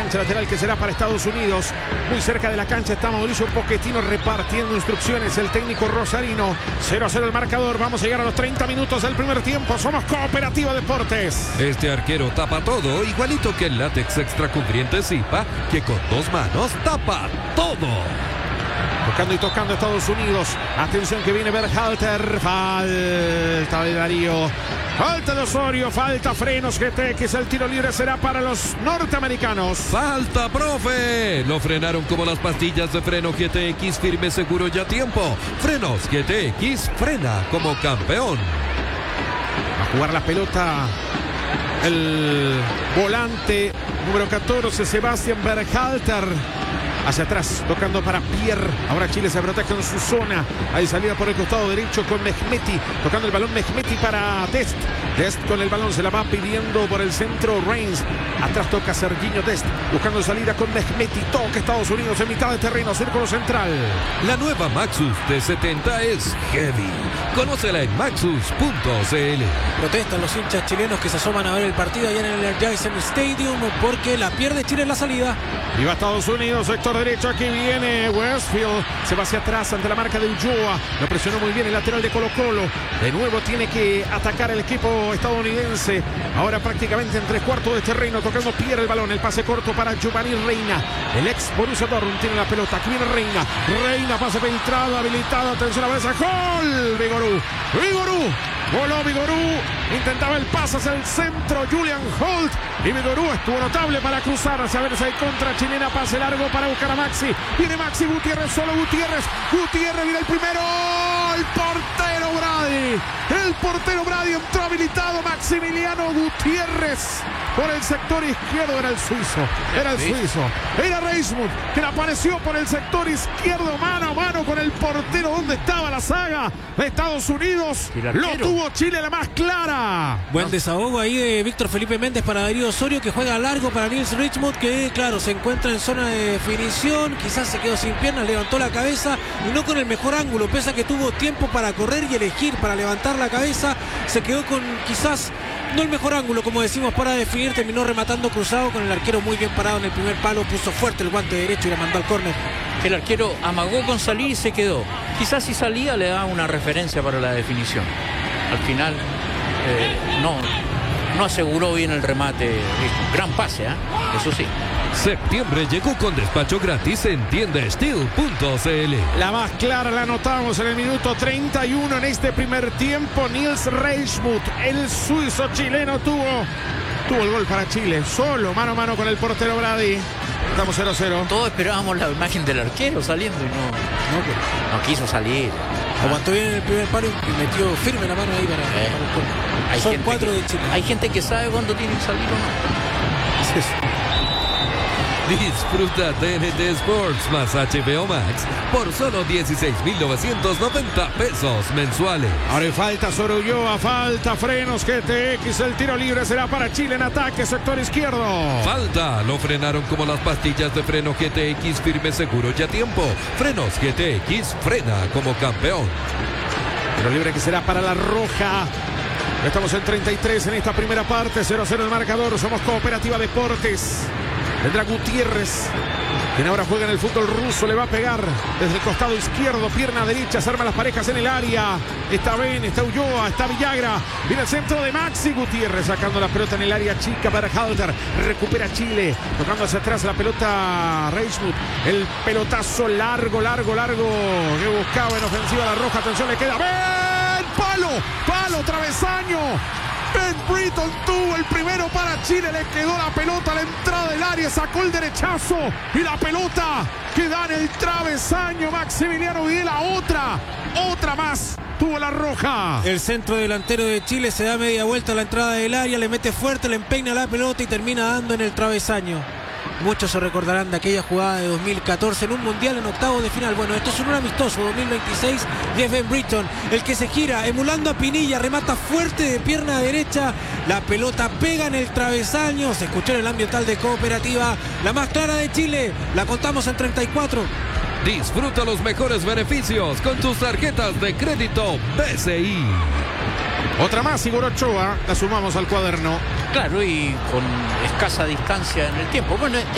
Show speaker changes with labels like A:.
A: cancha lateral que será para Estados Unidos. Muy cerca de la cancha está Mauricio Pochettino repartiendo instrucciones. El técnico rosarino. 0-0 el marcador. Vamos a llegar a los 30 minutos del primer tiempo. Somos Cooperativa Deportes.
B: Este arquero tapa todo, igualito que el látex extracubriente Zipa, que con 2 manos tapa todo.
A: Tocando y tocando Estados Unidos. Atención que viene Berhalter. Falta de Darío. Falta de Osorio. Falta frenos GTX. El tiro libre será para los norteamericanos.
B: ¡Falta, profe! Lo frenaron como las pastillas de freno GTX. Firme, seguro y a tiempo. Frenos GTX. Frena como campeón.
A: A jugar la pelota el volante número 14, Sebastián Berhalter. Hacia atrás, tocando para Pierre. Ahora Chile se protege en su zona. Hay salida por el costado derecho con Mehmeti. Tocando el balón Mehmeti para Dest. Dest con el balón se la va pidiendo por el centro Reigns. Atrás toca Serginho Dest. Buscando salida con Mehmeti. Toca Estados Unidos en mitad de terreno. Círculo central.
B: La nueva Maxus T70 es heavy. Conócela en maxus.cl.
C: Protestan los hinchas chilenos que se asoman a ver el partido allá en el Energizer Stadium porque la pierde Chile en la salida.
A: Y va Estados Unidos, sector derecho, aquí viene Westfield, se va hacia atrás ante la marca de Ulloa, lo presionó muy bien el lateral de Colo Colo, de nuevo tiene que atacar el equipo estadounidense, ahora prácticamente en 3/4 de terreno, tocando Pierre el balón, el pase corto para Giovanni Reina, el ex Borussia Dortmund tiene la pelota, aquí viene Reina, pase filtrado, habilitado, atención a la cabeza, gol, Vigorú, voló Vigorú, intentaba el pase hacia el centro, Julian Holt, y Vigorú estuvo notable para cruzar hacia ver si hay contra chilena, pase largo para buscar a Maxi, viene Maxi Gutiérrez, solo Gutiérrez viene el primero, el portero Brady entró habilitado, Maximiliano Gutiérrez, por el sector izquierdo era el suizo, era Reismuth, que apareció por el sector izquierdo, mano a mano con el portero, donde estaba la saga de Estados Unidos, lo tuvo Chile la más clara.
C: Buen desahogo ahí de Víctor Felipe Méndez para Darío Osorio, que juega largo para Nils Richmond, que claro, se encuentra en zona de definición, quizás se quedó sin piernas, levantó la cabeza y no con el mejor ángulo, pese a que tuvo tiempo para correr y elegir para levantar la cabeza, se quedó con quizás no el mejor ángulo, como decimos, para definir, terminó rematando cruzado con el arquero muy bien parado en el primer palo, puso fuerte el guante derecho y la mandó al córner.
D: El arquero amagó con salir y se quedó. Quizás si salía le daba una referencia para la definición. Al final no aseguró bien el remate. Gran pase, eso sí.
B: Septiembre llegó con despacho gratis en tiendasteel.cl.
A: La más clara la anotamos en el minuto 31 en este primer tiempo. Nils Reismuth, el suizo chileno, tuvo el gol para Chile. Solo mano a mano con el portero Brady. Estamos 0-0.
D: Todos esperábamos la imagen del arquero saliendo y no quiso salir.
C: Aguantó bien en el primer palo y metió firme la mano ahí para el gol. Son 4 de Chile.
D: Hay gente que sabe cuándo tiene que salir o no.
C: Es eso.
B: Disfruta TNT Sports más HBO Max por solo 16.990 pesos mensuales.
A: Ahora hay falta sobre Ulloa, falta frenos GTX, el tiro libre será para Chile en ataque, sector izquierdo.
B: Falta, lo frenaron como las pastillas de freno GTX, firme, seguro y a tiempo. Frenos GTX, frena como campeón.
A: Tiro libre que será para la roja. Estamos en 33 en esta primera parte, 0-0 el marcador, somos Cooperativa Deportes. Vendrá Gutiérrez, quien ahora juega en el fútbol ruso, le va a pegar desde el costado izquierdo, pierna derecha, se arman las parejas en el área. Está Ben, está Ulloa, está Villagra, viene el centro de Maxi Gutiérrez, sacando la pelota en el área chica para Halter, recupera Chile, tocando hacia atrás la pelota Reismuth, el pelotazo largo, que buscaba en ofensiva la roja, atención, le queda Ben, palo, travesaño. Ben Britton tuvo el primero para Chile, le quedó la pelota a la entrada del área, sacó el derechazo y la pelota queda en el travesaño. Maximiliano Videla, otra más, tuvo la roja.
C: El centro delantero de Chile se da media vuelta a la entrada del área, le mete fuerte, le empeina la pelota y termina dando en el travesaño. Muchos se recordarán de aquella jugada de 2014 en un mundial en octavos de final. Bueno, esto es un amistoso 2026 de Ben Britton, el que se gira emulando a Pinilla, remata fuerte de pierna derecha, la pelota pega en el travesaño. Se escuchó en el ambiental de Cooperativa, la más clara de Chile, la contamos en 34.
B: Disfruta los mejores beneficios con tus tarjetas de crédito BCI.
A: Otra más, Igor Ochoa, la sumamos al cuaderno.
D: Claro, y con escasa distancia en el tiempo. Bueno,